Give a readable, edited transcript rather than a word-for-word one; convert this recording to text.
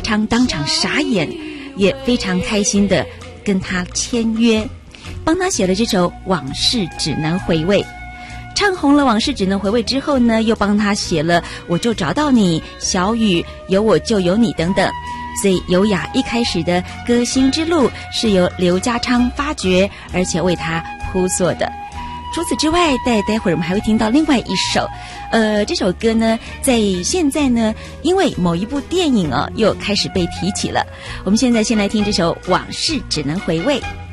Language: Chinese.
昌当场傻眼，也非常开心的跟他签约，帮他写了这首《往事只能回味》。唱红了《往事只能回味》之后呢，又帮他写了《我就找到你》、《小雨》、《有我就有你》等等。所以尤雅一开始的歌星之路是由刘家昌发掘，而且为他铺索的。除此之外，待会儿我们还会听到另外一首，这首歌呢，在现在呢，因为某一部电影又开始被提起了。我们现在先来听这首《往事只能回味》。